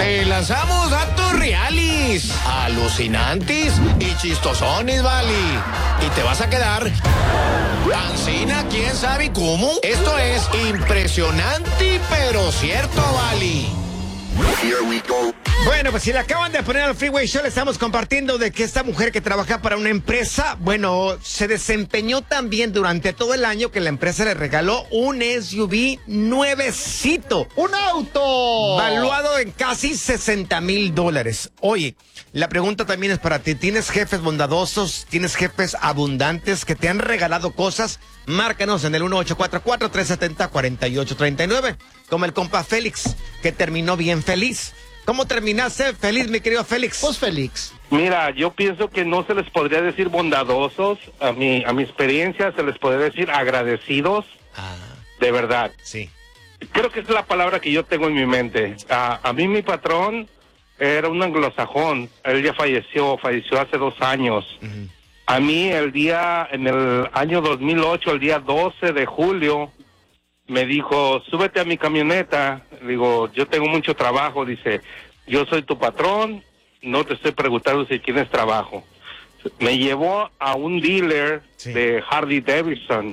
Te lanzamos datos reales, alucinantes y chistosones, vale. Y te vas a quedar Ancina, quién sabe cómo. Esto es impresionante, pero cierto, vale. Here we go. Bueno, pues si le acaban de poner al Freeway Show, le estamos compartiendo de que esta mujer que trabaja para una empresa, bueno, se desempeñó tan bien durante todo el año que la empresa le regaló un SUV nuevecito. ¡Un auto! Valuado en casi $60,000. Oye, la pregunta también es para ti. ¿Tienes jefes bondadosos? ¿Tienes jefes abundantes que te han regalado cosas? Márcanos en el 1844-370-4839. Como el compa Félix, que terminó bien feliz. ¿Cómo terminaste feliz, mi querido Félix? Pues Félix. Mira, yo pienso que no se les podría decir bondadosos. A mi experiencia se les podría decir agradecidos. De verdad. Sí. Creo que es la palabra que yo tengo en mi mente. A mí mi patrón era un anglosajón. Él ya falleció hace 2 años. Uh-huh. A mí en el año 2008, el día 12 de julio, me dijo, súbete a mi camioneta. Digo, yo tengo mucho trabajo. Dice, yo soy tu patrón, no te estoy preguntando si tienes trabajo. Me llevó a un dealer de Harley Davidson.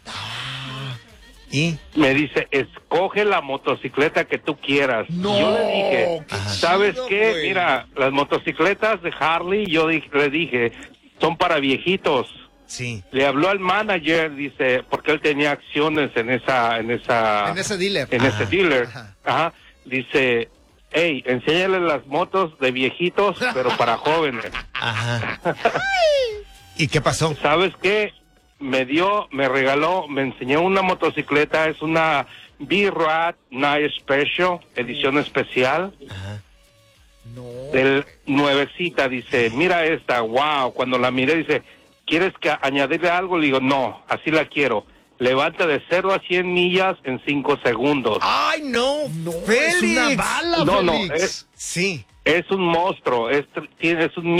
¿Y? Me dice, escoge la motocicleta que tú quieras. No, yo le dije, ¿sabes chido, qué? güey. Mira, las motocicletas de Harley, le dije, son para viejitos. Sí. Le habló al manager, dice, porque él tenía acciones en ese dealer. Ajá. Dice, hey, enséñale las motos de viejitos, pero para jóvenes. Ajá. ¿Y qué pasó? ¿Sabes qué? Me regaló, me enseñó una motocicleta, es una B-Rad Night Special, edición especial. Ajá. Del nuevecita, dice, mira esta, wow. Cuando la miré, dice, ¿quieres que añadirle algo? Le digo, no, así la quiero. Levanta de 0 a 100 millas en 5 segundos. ¡Ay, no! No, ¡Félix! es una bala, Félix. Sí. Es un monstruo, es un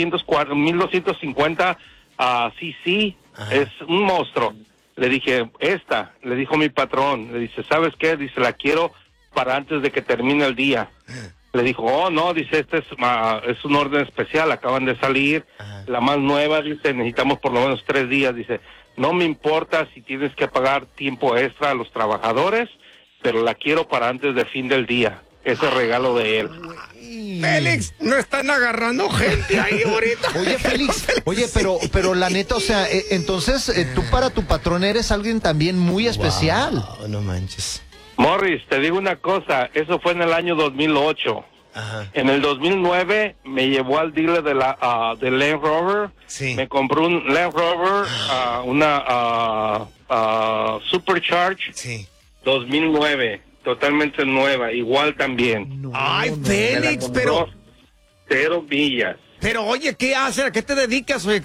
1250 cc, es un monstruo. Le dije, le dijo mi patrón, le dice, ¿sabes qué? Dice, la quiero para antes de que termine el día. Le dijo, oh, no, dice, es un orden especial, acaban de salir, la más nueva, dice, necesitamos por lo menos 3 días, dice, no me importa si tienes que pagar tiempo extra a los trabajadores, pero la quiero para antes de fin del día, ese regalo de él. Félix, no están agarrando gente ahí ahorita. Oye, Félix, pero la neta, o sea, entonces tú para tu patrón eres alguien también muy especial. Wow, no manches. Morris, te digo una cosa, eso fue en el año 2008. Ajá. En el 2009 me llevó al dealer de Land Rover. Sí. Me compró un Land Rover, una Supercharge. Sí. 2009, totalmente nueva, igual también. Ay, Me la Félix, compró 0 millas. pero oye, ¿qué haces? ¿A qué te dedicas, oye?